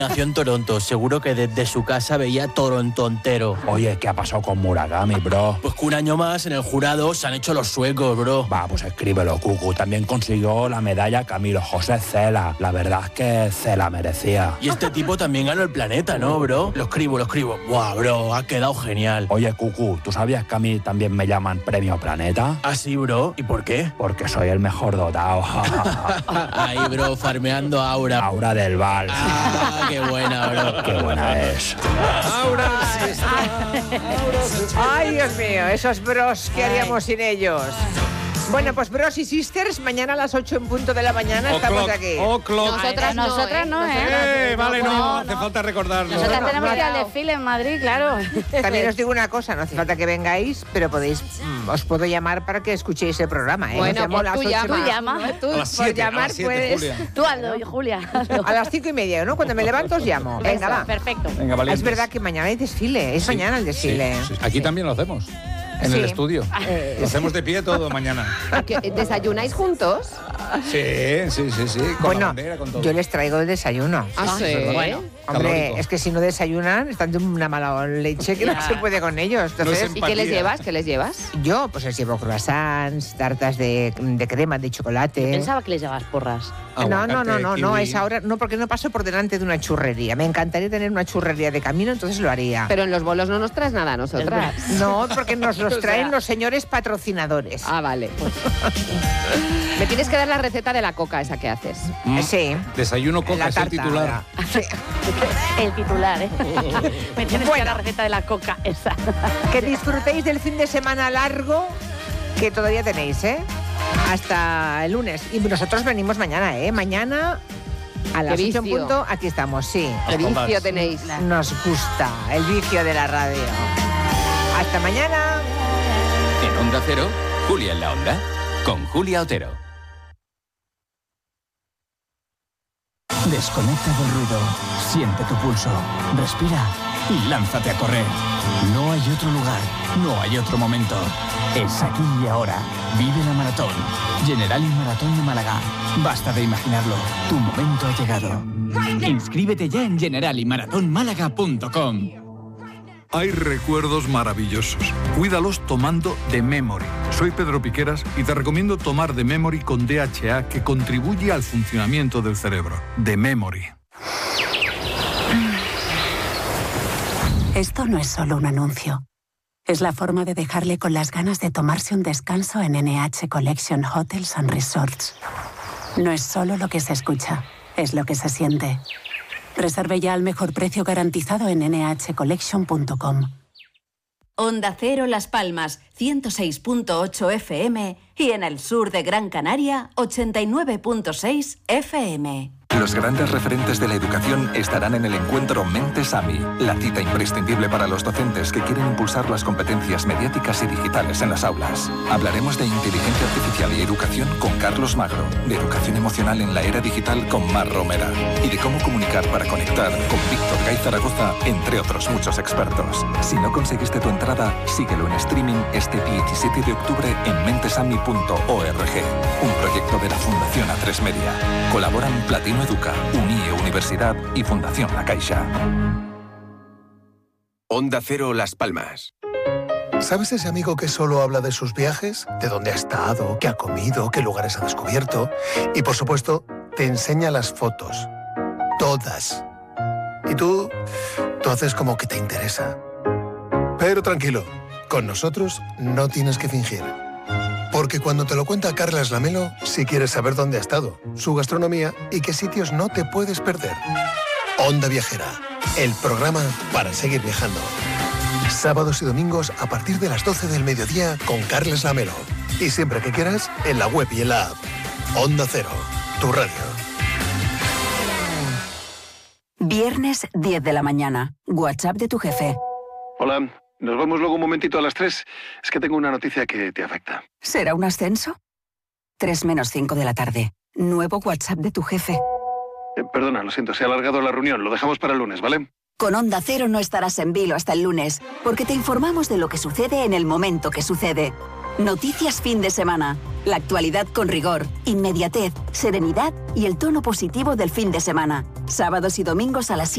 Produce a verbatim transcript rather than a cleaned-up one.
Nació en Toronto, seguro que desde su casa veía Toronto entero. Oye, ¿qué ha pasado con Murakami, bro? Pues que un año más en el jurado se han hecho los suecos, bro. Va, pues escríbelo, Cucu. También consiguió la medalla Camilo José Cela. La verdad es que Cela merecía. Y este tipo también ganó el Planeta, ¿no, bro? Lo escribo, lo escribo. Buah, bro, ha quedado genial. Oye, Cucu, ¿tú sabías que a mí también me llaman Premio Planeta? ¿Ah, sí, bro? ¿Y por qué? Porque soy el mejor dotado. Ahí, bro, farmeando a Aura. Aura del Val. Ah, qué buena, bro. Qué buena es. Aura. Ay, Dios mío, esos bros, ¿qué haríamos sin ellos? Bueno, pues bros y sisters, mañana a las ocho en punto de la mañana estamos aquí. O'clock. Nosotras no, Nosotras ¿eh? no, ¿eh? Eh, vale, no, No, hace no. falta recordarlo. Nosotras No, tenemos no, que ir al no. desfile en Madrid, claro. También os digo una cosa, no hace falta que vengáis, pero podéis, mm, os puedo llamar para que escuchéis el programa, ¿eh? Bueno, Os llamo a pues las tú ocho llama. más. Tú llama. Tú A las por siete, a llamar las siete, puedes. Julia. Tú hazlo, Julia. hazlo. A las cinco y media, ¿no? Cuando me levanto os llamo. Venga, Eso, va. perfecto. Venga, Es valientes. verdad que mañana hay desfile, es Sí, mañana el desfile. sí, sí. Aquí también lo hacemos. En Sí. el estudio. Eh, Lo hacemos de pie todo mañana. ¿A qué- ¿Desayunáis juntos? Sí, sí, sí, sí. Con la Bueno, bandera, con todo. yo les traigo el desayuno. Ah, sí. Bueno. Hombre, calórico. es que si no desayunan, están de una mala leche que no Ya. se puede con ellos. No es Entonces, ¿Y qué les Empatía. llevas? ¿Qué les llevas? yo pues les llevo croissants, tartas de, de crema, de chocolate. Pensaba que les llevabas porras. No, no, no, Aguacate, no, no, kiwi. es ahora, no, porque no paso por delante de una churrería. Me encantaría tener una churrería de camino, entonces lo haría. Pero en los bolos no nos traes nada a nosotras. No, porque nos los O traen sea- los señores patrocinadores. Ah, vale. Me tienes que dar la receta de la coca esa que haces. Mm. Sí. Desayuno la coca es el tarta titular. ahora. Sí. El titular, ¿eh? Me tienes que Bueno. dar la receta de la coca esa. Que disfrutéis del fin de semana largo que todavía tenéis, ¿eh? Hasta el lunes. Y nosotros venimos mañana, ¿eh? Mañana a las Qué ocho en vicio. punto, aquí estamos, sí. ¿Qué Jodas. vicio tenéis? Nos gusta el vicio de la radio. Hasta mañana. En Onda Cero, Julia en la Onda, con Julia Otero. Desconecta del ruido, siente tu pulso, respira y lánzate a correr. No hay otro lugar, no hay otro momento. Es aquí y ahora. Vive la maratón. Generali Maratón de Málaga. Basta de imaginarlo. Tu momento ha llegado. Inscríbete ya en generali maratón málaga punto com. Hay recuerdos maravillosos. Cuídalos tomando The Memory. Soy Pedro Piqueras y te recomiendo tomar The Memory con D H A, que contribuye al funcionamiento del cerebro. The Memory. Esto no es solo un anuncio. Es la forma de dejarle con las ganas de tomarse un descanso en N H Collection Hotels and Resorts. No es solo lo que se escucha, es lo que se siente. Reserve ya al mejor precio garantizado en ene hache collection punto com. Onda Cero Las Palmas, ciento seis punto ocho F M y en el sur de Gran Canaria, ochenta y nueve punto seis F M. Los grandes referentes de la educación estarán en el encuentro Mentes AMI, la cita imprescindible para los docentes que quieren impulsar las competencias mediáticas y digitales en las aulas. Hablaremos de inteligencia artificial y educación con Carlos Magro, de educación emocional en la era digital con Mar Romera y de cómo comunicar para conectar con Víctor Gay Zaragoza, entre otros muchos expertos. Si no conseguiste tu entrada, síguelo en streaming este diecisiete de octubre en mentesami punto org, un proyecto de la Fundación A tres Media. Colaboran Platino Educa, UNIE Universidad y Fundación La Caixa. Onda Cero Las Palmas. ¿Sabes ese amigo que solo habla de sus viajes? De dónde ha estado, qué ha comido, qué lugares ha descubierto. Y por supuesto, te enseña las fotos. Todas. Y tú, tú haces como que te interesa. Pero tranquilo, con nosotros no tienes que fingir. Porque cuando te lo cuenta Carlas Lamelo, sí quieres saber dónde ha estado, su gastronomía y qué sitios no te puedes perder. Onda Viajera, el programa para seguir viajando. Sábados y domingos a partir de las doce del mediodía con Carlas Lamelo. Y siempre que quieras, en la web y en la app. Onda Cero, tu radio. Viernes diez de la mañana. WhatsApp de tu jefe. Hola, nos vamos luego un momentito a las tres. Es que tengo una noticia que te afecta. ¿Será un ascenso? tres menos cinco de la tarde. Nuevo WhatsApp de tu jefe. Eh, perdona, lo siento, se ha alargado la reunión. Lo dejamos para el lunes, ¿vale? Con Onda Cero no estarás en vilo hasta el lunes, porque te informamos de lo que sucede en el momento que sucede. Noticias fin de semana. La actualidad con rigor, inmediatez, serenidad y el tono positivo del fin de semana. Sábados y domingos a las siete.